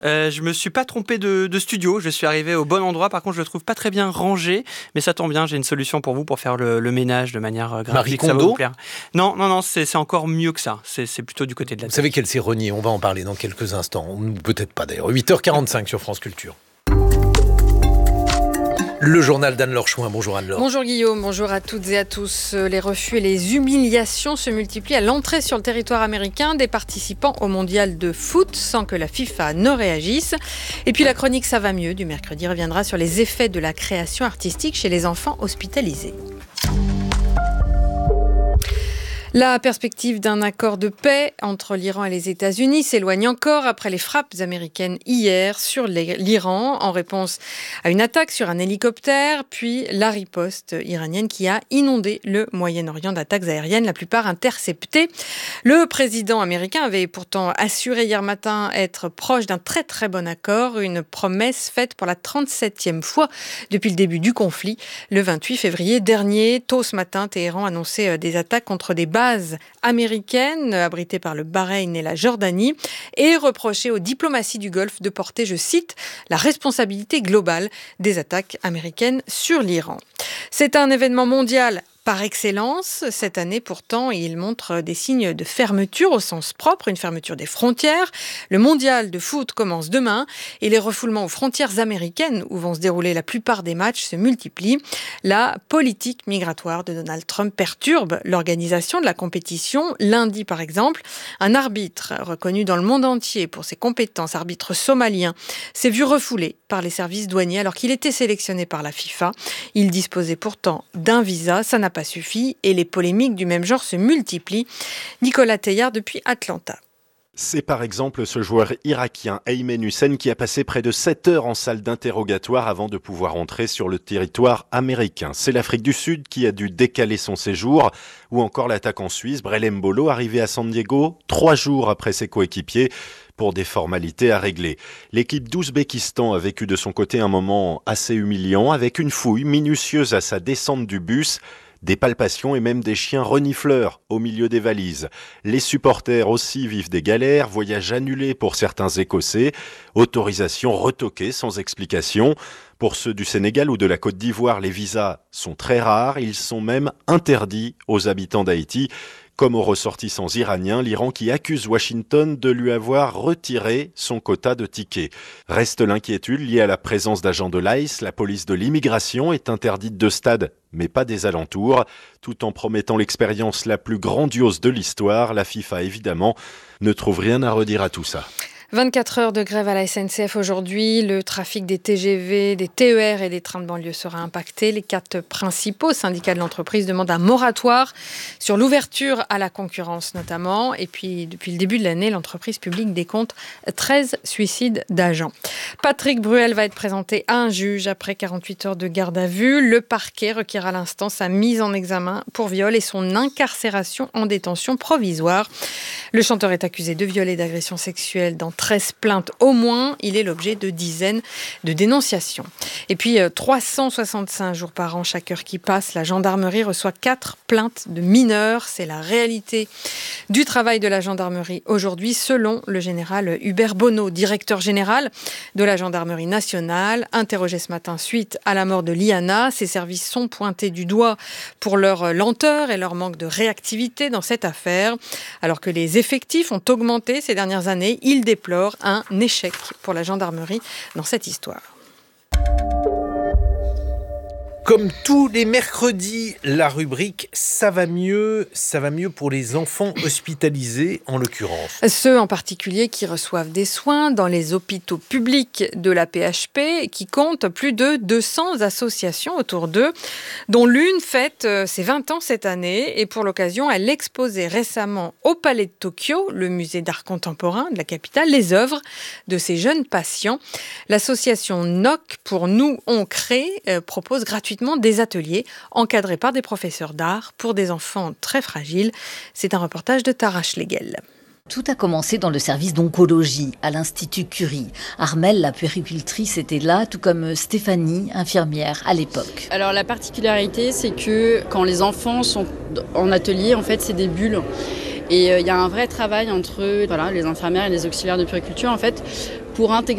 Je me suis pas trompé de studio, je suis arrivé au bon endroit. Par contre, je le trouve pas très bien rangé, mais ça tombe bien, j'ai une solution pour vous pour faire le ménage de manière gratuite. Marie Ça va Kondo vous plaire. Non, c'est encore mieux que ça. C'est plutôt du côté de la Vous tech. savez qu'elle s'est reniée, on va en parler dans quelques instants. Ou peut-être pas d'ailleurs. 8h45 sur France Culture. Le journal d'Anne-Laure Chouin. Bonjour Anne-Laure. Bonjour Guillaume, bonjour à toutes et à tous. Les refus et les humiliations se multiplient à l'entrée sur le territoire américain des participants au mondial de foot sans que la FIFA ne réagisse. Et puis la chronique Ça va mieux du mercredi reviendra sur les effets de la création artistique chez les enfants hospitalisés. La perspective d'un accord de paix entre l'Iran et les États-Unis s'éloigne encore après les frappes américaines hier sur l'Iran en réponse à une attaque sur un hélicoptère, puis la riposte iranienne qui a inondé le Moyen-Orient d'attaques aériennes, la plupart interceptées. Le président américain avait pourtant assuré hier matin être proche d'un très très bon accord, une promesse faite pour la 37e fois depuis le début du conflit. Le 28 février dernier, tôt ce matin, Téhéran annonçait des attaques contre des bases américaines abritées par le Bahreïn et la Jordanie et reprochait aux diplomaties du Golfe de porter, je cite, la responsabilité globale des attaques américaines sur l'Iran. C'est un événement mondial par excellence. Cette année, pourtant, il montre des signes de fermeture au sens propre, une fermeture des frontières. Le mondial de foot commence demain et les refoulements aux frontières américaines où vont se dérouler la plupart des matchs se multiplient. La politique migratoire de Donald Trump perturbe l'organisation de la compétition. Lundi, par exemple, un arbitre reconnu dans le monde entier pour ses compétences, arbitre somalien, s'est vu refoulé par les services douaniers alors qu'il était sélectionné par la FIFA. Il disposait pourtant d'un visa. Ça n'a pas suffi et les polémiques du même genre se multiplient. Nicolas Teillard depuis Atlanta. C'est par exemple ce joueur irakien Aymen Hussein qui a passé près de 7 heures en salle d'interrogatoire avant de pouvoir entrer sur le territoire américain. C'est l'Afrique du Sud qui a dû décaler son séjour, ou encore l'attaquant suisse Brel Embolo arrivé à San Diego 3 jours après ses coéquipiers pour des formalités à régler. L'équipe d'Ouzbékistan a vécu de son côté un moment assez humiliant avec une fouille minutieuse à sa descente du bus, des palpations et même des chiens renifleurs au milieu des valises. Les supporters aussi vivent des galères, voyages annulés pour certains Écossais, autorisation retoquée sans explication. Pour ceux du Sénégal ou de la Côte d'Ivoire, les visas sont très rares, ils sont même interdits aux habitants d'Haïti. Comme aux ressortissants iraniens, l'Iran qui accuse Washington de lui avoir retiré son quota de tickets. Reste l'inquiétude liée à la présence d'agents de l'ICE. La police de l'immigration est interdite de stade, mais pas des alentours. Tout en promettant l'expérience la plus grandiose de l'histoire, la FIFA, évidemment, ne trouve rien à redire à tout ça. 24 heures de grève à la SNCF aujourd'hui. Le trafic des TGV, des TER et des trains de banlieue sera impacté. Les 4 principaux syndicats de l'entreprise demandent un moratoire sur l'ouverture à la concurrence notamment. Et puis, depuis le début de l'année, l'entreprise publique décompte 13 suicides d'agents. Patrick Bruel va être présenté à un juge après 48 heures de garde à vue. Le parquet requiert à l'instant sa mise en examen pour viol et son incarcération en détention provisoire. Le chanteur est accusé de viol et d'agression sexuelle dans 13 plaintes au moins. Il est l'objet de dizaines de dénonciations. Et puis, 365 jours par an, chaque heure qui passe, la gendarmerie reçoit 4 plaintes de mineurs. C'est la réalité du travail de la gendarmerie aujourd'hui, selon le général Hubert Bonneau, directeur général de la gendarmerie nationale. Interrogé ce matin suite à la mort de Liana, ses services sont pointés du doigt pour leur lenteur et leur manque de réactivité dans cette affaire. Alors que les effectifs ont augmenté ces dernières années, il déplore un échec pour la gendarmerie dans cette histoire. Comme tous les mercredis, la rubrique Ça va mieux pour les enfants hospitalisés en l'occurrence. Ceux en particulier qui reçoivent des soins dans les hôpitaux publics de la PHP qui comptent plus de 200 associations autour d'eux, dont l'une fête ses 20 ans cette année et pour l'occasion, elle exposait récemment au Palais de Tokyo, le musée d'art contemporain de la capitale, les œuvres de ces jeunes patients. L'association NOC pour Nous on crée propose gratuitement des ateliers encadrés par des professeurs d'art pour des enfants très fragiles. C'est un reportage de Tara Schlegel. Tout a commencé dans le service d'oncologie à l'Institut Curie. Armelle, la puéricultrice, était là, tout comme Stéphanie, infirmière à l'époque. Alors la particularité, c'est que quand les enfants sont en atelier, en fait, c'est des bulles. Et il y a un vrai travail entre les infirmières et les auxiliaires de puériculture, en fait, pour intégrer